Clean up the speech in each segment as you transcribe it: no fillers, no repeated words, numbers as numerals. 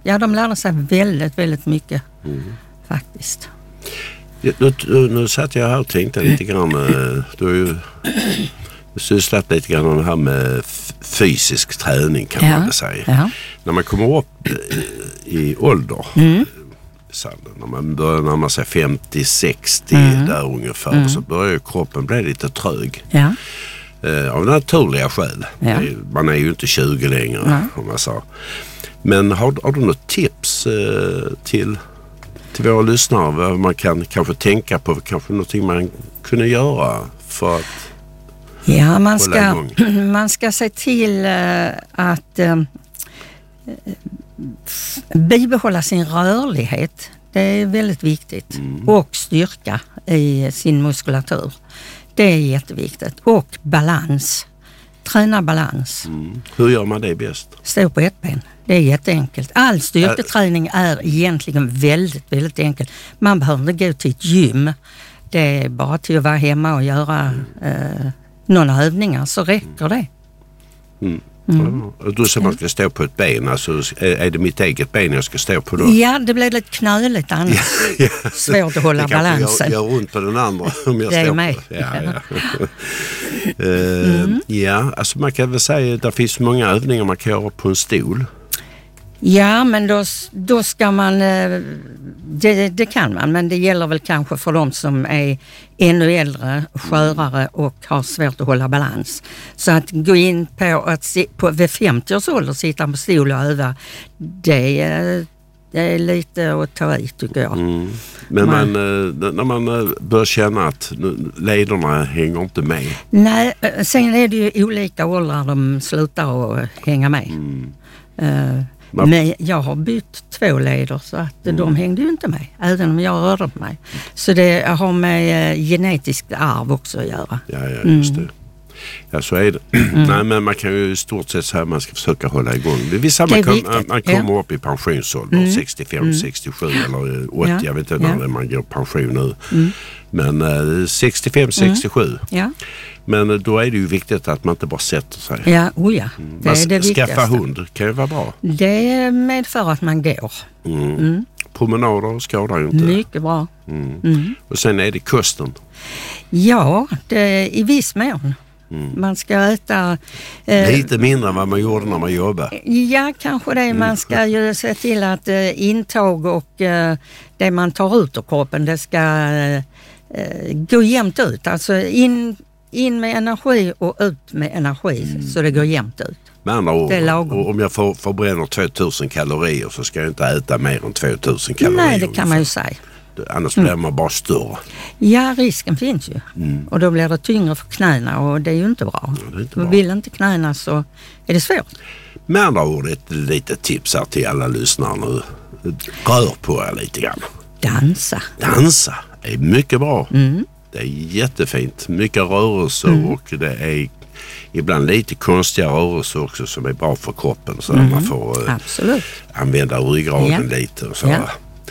Ja, de lärde sig väldigt, väldigt mycket faktiskt. Ja, nu satt jag här och tänkte lite grann. Du har ju sysslat lite grann med det här med fysisk träning kan man väl säga. Ja. När man kommer upp i ålder, när man börjar närma sig 50-60 där ungefär, så börjar ju kroppen bli lite trög. Ja. Av naturliga skäl. Ja. Man är ju inte 20 längre, om man sa. Men har du något tips till våra lyssnare vad man kan kanske tänka på, kanske någonting man kunde göra för att man ska se till att bibehålla sin rörlighet. Det är väldigt viktigt. Och styrka i sin muskulatur. Det är jätteviktigt. Och balans. Träna balans. Hur gör man det bäst? Stå på ett ben. Det är jätteenkelt. All styrketräning är egentligen väldigt, väldigt enkelt. Man behöver inte gå till ett gym. Det är bara till att vara hemma och göra några övningar så räcker det. Du sa man ska stå på ett ben, alltså är det mitt eget ben jag ska stå på då? Ja, det blir lite knöligt annars. Svårt att hålla balansen. Det gör ont på den andra om jag det står med. på. Ja, alltså man kan väl säga att det finns många övningar man kan göra på en stol. Ja, men då ska man, det kan man, men det gäller väl kanske för de som är ännu äldre, skörare och har svårt att hålla balans. Så att gå in på att vid 50 års ålder sitta på stol och öva, det är lite att ta i tycker jag. Men när man börjar känna att lederna hänger inte med. Nej, sen är det ju olika åldrar de slutar att hänga med. Men jag har bytt 2 leder så att de hängde ju inte med, även om jag rörde mig. Så det har med genetiskt arv också att göra. Ja, just det. Ja, så är det. Nej, men man kan ju i stort sett säga att man ska försöka hålla igång. Vissa man kommer upp i pensionsålder, 65, 67 eller 80, jag vet inte när man går pension nu. Men 65, 67. Ja. Men då är det ju viktigt att man inte bara sätter sig. Ja, det är det viktigaste. Skaffa hund kan ju vara bra. Det medför att man går. Promenader skadar ju inte. Mycket bra. Och sen är det kosten. Ja, i viss mån. Man ska äta... lite mindre än vad man gjorde när man jobbade. Ja, kanske det. Man ska ju se till att intag och det man tar ut ur kroppen, det ska gå jämnt ut. Alltså in med energi och ut med energi så det går jämnt ut. Med andra ord, om jag förbränner 2000 kalorier så ska jag inte äta mer än 2000 kalorier. Nej, det kan man ju säga. Annars blir man bara större. Ja, risken finns ju. Och då blir det tyngre för knäna och det är ju inte bra. Vill inte knäna så är det svårt. Med andra ord, ett litet tips här till alla lyssnare nu. Rör på er lite grann. Dansa är mycket bra. Det är jättefint. Mycket rörelser och det är ibland lite konstiga rörelser också som är bra för kroppen. Så man får använda ryggraden lite och så.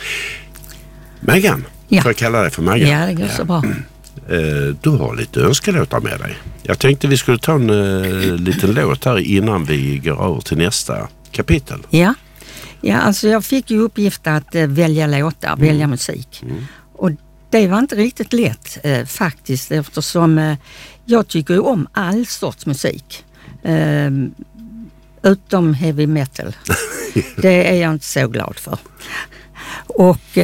Maggan, får jag kalla dig för Maggan? Ja, det går så bra. Du har lite önskelåtar med dig. Jag tänkte vi skulle ta en liten låt här innan vi går över till nästa kapitel. Ja, alltså jag fick ju uppgift att välja låtar, välja musik. Och det var inte riktigt lätt faktiskt eftersom jag tycker om all sorts musik. Utom heavy metal. Det är jag inte så glad för. Och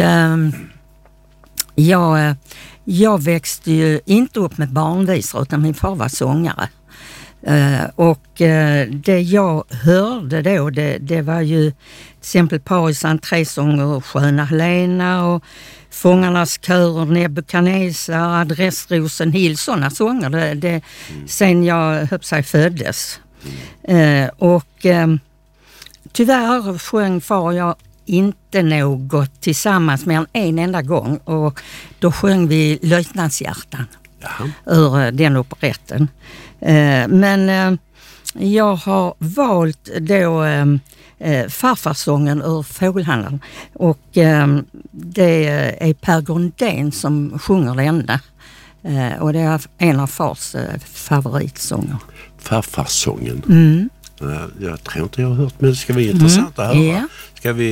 jag växte ju inte upp med barnvisor utan min far var sångare. Och det jag hörde då det var ju till exempel Paris entrésånger Sköna Helena och Fångarnas kör, Nebukadnezar, Adressrosen Hill, sådana sånger sen jag föddes. Och tyvärr sjöng far och jag inte något tillsammans mer än en enda gång och då sjöng vi Löjtnantshjärtan ur den operetten. Men jag har valt då farfarsången ur Fågelhandlaren och det är Per Grondén som sjunger denna. Och det är en av fars favoritsånger. Farfarsången? Jag tror inte jag har hört, men det ska bli intressant att höra. Ska vi